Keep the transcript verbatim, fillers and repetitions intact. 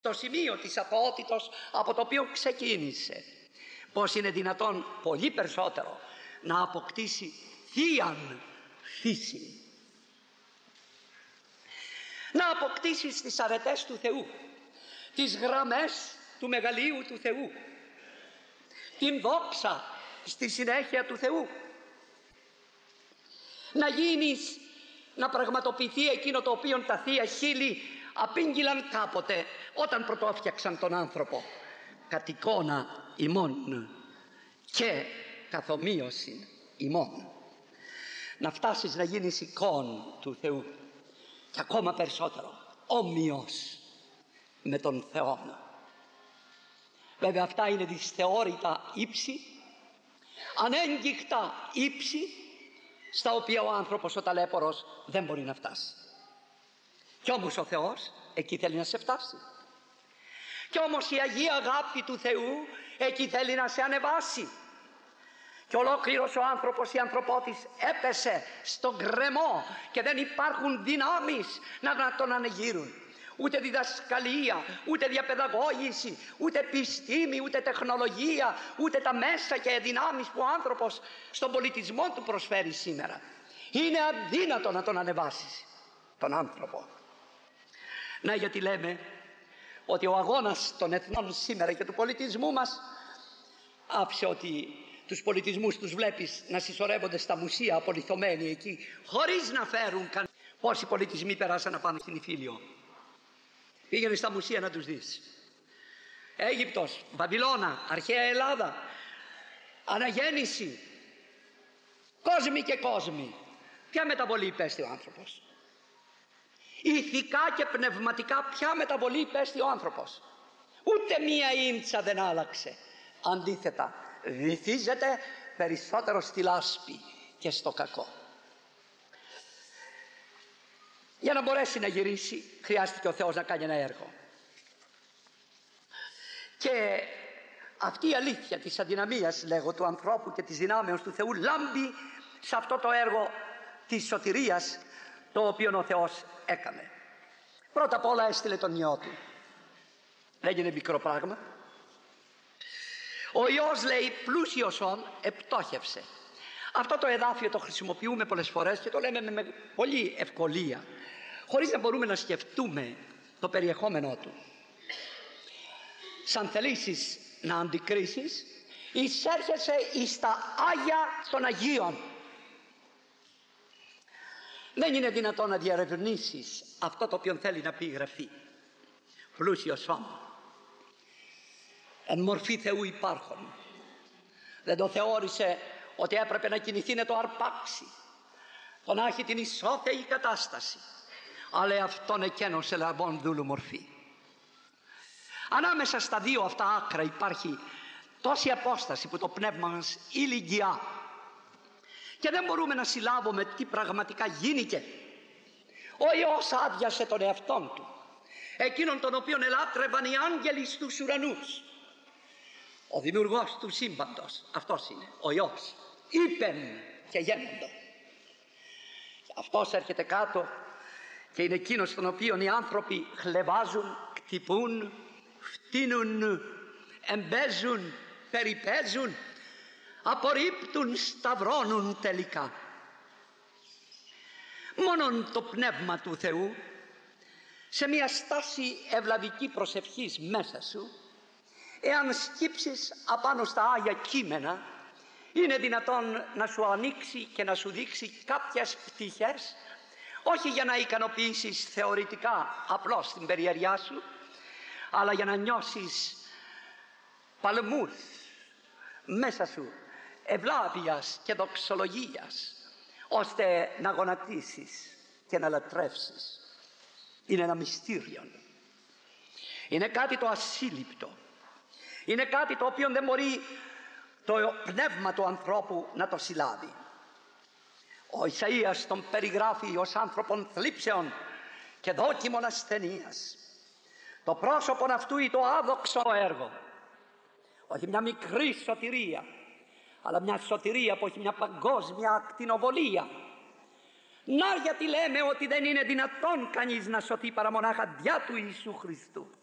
Το σημείο της αθωότητος από το οποίο ξεκίνησε. Πώς είναι δυνατόν πολύ περισσότερο να αποκτήσει θείαν φύση, να αποκτήσει τις αρετές του Θεού, τις γραμμές του μεγαλείου του Θεού, την δόξα στη συνέχεια του Θεού, να γίνεις, να πραγματοποιηθεί εκείνο το οποίο τα θεία χείλη απήγγειλαν κάποτε όταν πρωτόφτιαξαν τον άνθρωπο, κατ' εικόνα ημών και καθομοίωση ημών. Να φτάσεις να γίνεις εικόν του Θεού και ακόμα περισσότερο όμοιος με τον Θεό. Βέβαια αυτά είναι δυσθεώρητα ύψη, ανέγγιχτα ύψη, στα οποία ο άνθρωπος ο ταλέπορος δεν μπορεί να φτάσει. Κι όμως ο Θεός εκεί θέλει να σε φτάσει. Κι όμως η Αγία αγάπη του Θεού εκεί θέλει να σε ανεβάσει. Και ολόκληρος ο άνθρωπος, η ανθρωπότης έπεσε στον γκρεμό και δεν υπάρχουν δυνάμεις να τον ανεγείρουν. Ούτε διδασκαλία, ούτε διαπαιδαγώγηση, ούτε επιστήμη, ούτε τεχνολογία, ούτε τα μέσα και δυνάμεις που ο άνθρωπος στον πολιτισμό του προσφέρει σήμερα. Είναι αδύνατο να τον ανεβάσεις τον άνθρωπο. Να, γιατί λέμε ότι ο αγώνας των εθνών σήμερα και του πολιτισμού μας, άψε ότι τους πολιτισμούς τους βλέπεις να συσσωρεύονται στα μουσεία απολιθωμένοι εκεί, χωρίς να φέρουν καν. Πόσοι πολιτισμοί περάσαν απάνω στην Ιφίλιο. Πήγαινε στα μουσεία να τους δεις. Αίγυπτος, Βαβυλώνα, αρχαία Ελλάδα, αναγέννηση, κόσμοι και κόσμοι. Ποια μεταβολή υπέστη ο άνθρωπος? Ηθικά και πνευματικά ποια μεταβολή υπέστη ο άνθρωπος? Ούτε μία ίντσα δεν άλλαξε. Αντίθετα, βυθίζεται περισσότερο στη λάσπη και στο κακό. Για να μπορέσει να γυρίσει χρειάστηκε ο Θεός να κάνει ένα έργο. Και αυτή η αλήθεια της αδυναμίας, λέγω, του ανθρώπου και της δυνάμεως του Θεού λάμπει σε αυτό το έργο της σωτηρίας το οποίο ο Θεός έκανε. Πρώτα απ' όλα έστειλε τον Υιό του. Δεν είναι μικρό πράγμα. Ο Υιός, λέει, πλούσιος ον επτόχευσε. Αυτό το εδάφιο το χρησιμοποιούμε πολλές φορές και το λέμε με πολύ ευκολία, χωρίς να μπορούμε να σκεφτούμε το περιεχόμενό του. Σαν θελήσεις να αντικρίσεις, εισέρχεσαι εις τα Άγια των Αγίων. Δεν είναι δυνατόν να διαρευνήσεις αυτό το οποίο θέλει να πει η Γραφή. Πλούσιος όν, εν μορφή Θεού υπάρχον. Δεν το θεώρησε ότι έπρεπε να κινηθεί να το αρπάξει, το να έχει την ισόθεη κατάσταση, αλλά αυτόν εκένωσε λαμπών δούλου μορφή. Ανάμεσα στα δύο αυτά άκρα υπάρχει τόση απόσταση που το πνεύμα μας ηλικιά και δεν μπορούμε να συλλάβουμε τι πραγματικά γίνηκε. Ο Υιός άδειασε τον εαυτόν του, εκείνον τον οποίον ελάτρευαν οι άγγελοι στους ουρανούς. Ο δημιουργός του σύμπαντος, αυτός είναι ο Υιός. Είπεν και γένοντο. Αυτός έρχεται κάτω και είναι εκείνος τον οποίον οι άνθρωποι χλεβάζουν, κτυπούν, φτύνουν, εμπέζουν, περιπέζουν, απορρίπτουν, σταυρώνουν τελικά. Μόνον το πνεύμα του Θεού σε μια στάση ευλαβική προσευχής μέσα σου, εάν σκύψεις απάνω στα Άγια κείμενα, είναι δυνατόν να σου ανοίξει και να σου δείξει κάποιες πτυχές, όχι για να ικανοποιήσεις θεωρητικά απλώς την περιέργειά σου, αλλά για να νιώσεις παλμούς μέσα σου ευλάβειας και δοξολογίας, ώστε να γονατίσεις και να λατρεύσεις. Είναι ένα μυστήριο. Είναι κάτι το ασύλληπτο. Είναι κάτι το οποίο δεν μπορεί το πνεύμα του ανθρώπου να το συλλάβει. Ο Ισαΐας τον περιγράφει ως άνθρωπον θλίψεων και δόκιμων ασθενείας. Το πρόσωπο αυτού είναι το άδοξο έργο. Όχι μια μικρή σωτηρία, αλλά μια σωτηρία που έχει μια παγκόσμια ακτινοβολία. Να γιατί λέμε ότι δεν είναι δυνατόν κανείς να σωθεί παρά μονάχα διά του Ιησού Χριστού.